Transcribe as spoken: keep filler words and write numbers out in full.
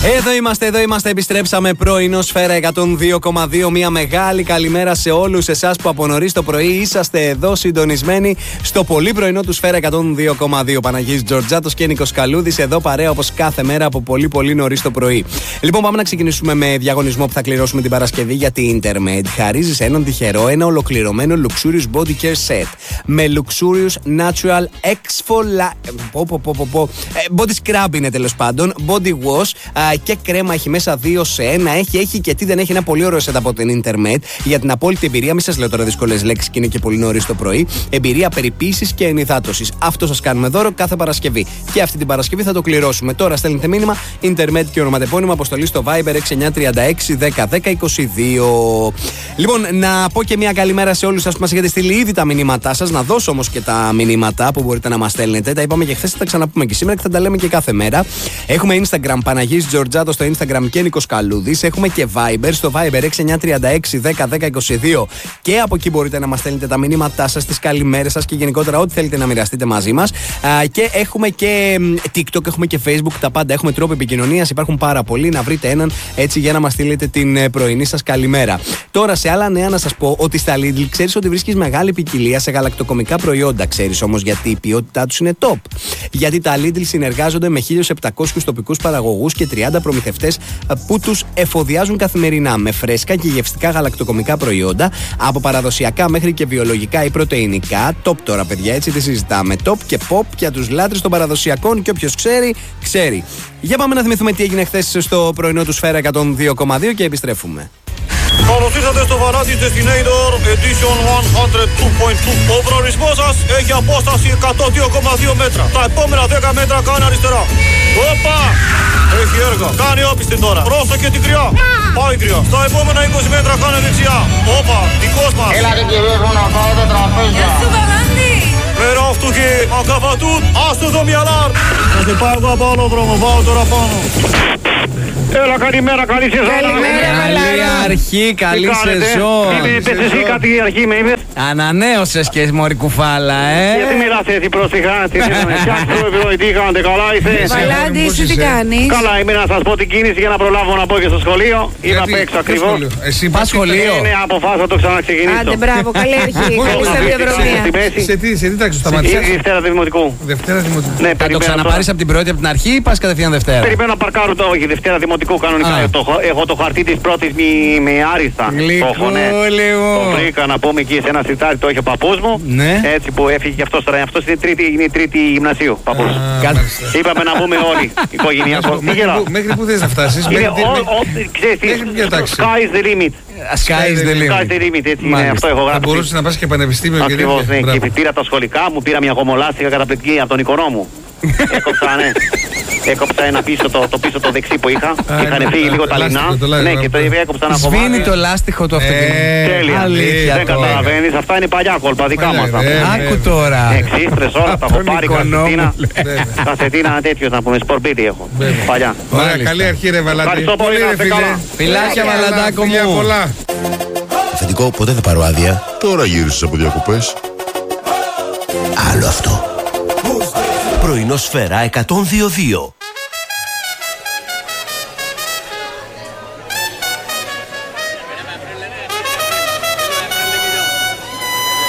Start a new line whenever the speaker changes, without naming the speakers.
Εδώ είμαστε, εδώ είμαστε, επιστρέψαμε πρωινό Σφαίρα εκατόν δύο κόμμα δύο. Μια μεγάλη καλημέρα σε όλους εσάς που από νωρίς το πρωί είσαστε εδώ συντονισμένοι στο πολύ πρωινό του Σφαίρα εκατόν δύο κόμμα δύο. Παναγής Τζορτζάτος και Νίκος Καλούδης εδώ παρέα όπως κάθε μέρα από πολύ πολύ νωρίς το πρωί. Λοιπόν, πάμε να ξεκινήσουμε με διαγωνισμό που θα κληρώσουμε την Παρασκευή, γιατί η Intermed χαρίζει σε έναν τυχερό ένα ολοκληρωμένο Luxurious Body Care Set με Luxurious Natural Exfoliate. Πω, πω, πω, πω, πω. Body Scrub είναι τέλος πάντων, Body Wash και κρέμα έχει μέσα δύο σε ένα. Έχει, έχει και τι δεν έχει. Ένα πολύ ωραίο set από την Intermed για την απόλυτη εμπειρία. Μην σας λέω τώρα δύσκολες λέξεις και είναι και πολύ νωρίς το πρωί. Εμπειρία περιποίησης και ενυδάτωσης. Αυτό σας κάνουμε δώρο κάθε Παρασκευή. Και αυτή την Παρασκευή θα το κληρώσουμε. Τώρα στέλνετε μήνυμα Intermed και ονοματεπώνυμο, αποστολή στο Viber έξι εννιά τρία έξι δέκα δέκα είκοσι δύο. Λοιπόν, να πω και μια καλημέρα σε όλους σας που μας έχετε στείλει ήδη τα μηνύματά σας. Να δώσω όμως και τα μηνύματα που μπορείτε να μας στέλνετε. Τα είπαμε και χθες, θα τα ξαναπούμε και σήμερα και θα τα λέμε και κάθε μέρα. Έχουμε Instagram Παναγής Τζορτζάτο στο Instagram και Νίκος Καλούδης. Έχουμε και Viber στο Viber έξι εννιά τρία έξι δέκα δέκα είκοσι δύο. Και από εκεί μπορείτε να μας στέλνετε τα μηνύματά σας, τις καλημέρες σας και γενικότερα ό,τι θέλετε να μοιραστείτε μαζί μας. Α, και έχουμε και TikTok, έχουμε και Facebook, τα πάντα. Έχουμε τρόπο επικοινωνίας, υπάρχουν πάρα πολλοί. Να βρείτε έναν έτσι για να μας στείλετε την πρωινή σας καλημέρα. Τώρα, σε άλλα νέα, να σας πω ότι στα Lidl ξέρεις ότι βρίσκεις μεγάλη ποικιλία σε γαλακτοκομικά προϊόντα. Ξέρεις όμως γιατί η ποιότητά τους είναι top. Γιατί τα Lidl συνεργάζονται με χίλιους επτακόσιους τοπικούς παραγωγούς και τριάντα προμηθευτές που τους εφοδιάζουν καθημερινά με φρέσκα και γευστικά γαλακτοκομικά προϊόντα, από παραδοσιακά μέχρι και βιολογικά ή πρωτεϊνικά. Top τώρα, παιδιά, έτσι τι συζητάμε. Top και pop για τους λάτρες των παραδοσιακών και όποιος ξέρει, ξέρει. Για πάμε να θυμηθούμε τι έγινε χθες στο πρωινό του Σφαίρα εκατόν δύο κόμμα δύο και επιστρέφουμε.
Καλώς ήρθατε στο Varadis Destinator Edition εκατόν δύο κόμμα δύο. Ο προορισμός σας έχει απόσταση εκατόν δύο κόμμα δύο μέτρα. Τα επόμενα δέκα μέτρα κάνει αριστερά. Όπα! Έχει έργα. Κάνει όπιστη τώρα. Πρόσεχε την κρυά. Πάει κρυά. Στα επόμενα είκοσι μέτρα κάνει δεξιά. Όπα! Δικός μας.
Έλατε κύριε μου να πάω τα τραπέζια.
Γεια σου Βαράντη.
Πέρα αυτού και ακαβατούν. Άστο το μυαλάρ. Θα σε πάω εγώ από άλλο δρόμο. Πάω τώρα πάνω. Έλα, καλημέρα, καλή σεζόν.
Καλή αρχή, καλή σεζόν.
Είπες εσύ κάτι αρχή με είπες.
Ανανέωσες και μωρή κουφάλα, ε.
Γιατί μιλάς έτσι πρόσεχα, τι τι κάνετε, καλά είστε.
Βαλάντη, εσύ τι κάνεις?
Καλά, είμαι να σας πω την κίνηση για να προλάβω να πω και στο σχολείο. Είμαι απ' έξω ακριβώς.
Εσύ πας σχολείο?
Είναι αποφάσισα να το ξαναξεκινήσω.
Άντε, μπράβο, καλή αρχή, καλή σταδιοδρομία.
Σε τι, σε τι τάξη σταμάτησες?
Δευτέρα Δημοτικού.
Δευτέρα Δημοτικού.
Ναι,
Θα το ξαναπάρεις από την πρώτη, από την αρχή ή πας κατευθείαν Δευτέρα?
Περιμένω να παρκάρω το, όχι, Δευτέρα Δημοτικού κανονικά. Έχω το χαρτί της πρώτης με άριστα.
Γλυκούλη μου.
Το βρήκα να πούμε εκεί σε ένα σιτάρι, το έχει ο παππούς μου.
Ναι.
Έτσι που έφυγε και αυτός τώρα. Αυτός είναι τρίτη, είναι τρίτη γυμνασίου. Παππούς. Είπαμε να πούμε όλοι. Οικογενειακό.
Μέχρι που θες να φτάσεις?
Ξέρεις τι, sky is the limit.
Sky is the limit.
Sky is the limit, έτσι είναι, αυτό έχω
Θα
γράψει.
μπορούσες να πας και πανεπιστήμιο και τέτοια.
Ακριβώς, ναι. Και πήρα τα σχολικά μου, πήρα μια γομολάστικα καταπληκτική από τον εικονό μου. Έκοψα, ναι. Έκοψα ένα πίσω, το, το πίσω το δεξί που είχα. Είχαν φύγει λίγο τα λινά. Ναι, και το έκοψα ένα κομμάτι.
Σβήνει το λάστιχο του αυτοκίνητου.
Τέλεια.
Αλήθεια
Δεν
τώρα.
καταλαβαίνεις, αυτά είναι παλιά κόλπα, δικά μας.
Άκου τώρα.
Εξίστρες όλα, τα έχω πάρει κασετίνα. Κασετίνα τέτοιος να πούμε, σπορπίτι έχω. Παλιά.
Ωραία, καλή αρχή ρε Βαλάντη.
Ευχαριστώ πολύ, να είστε καλά.
Φιλάκια Βαλαντάκο μου.
Αφεντικό, ποτέ θα πάρω άδεια?
Τώρα γύρισες από διακοπές.
Άλλο αυτό. Πρωινό Σφαίρα εκατόν δύο κόμμα δύο.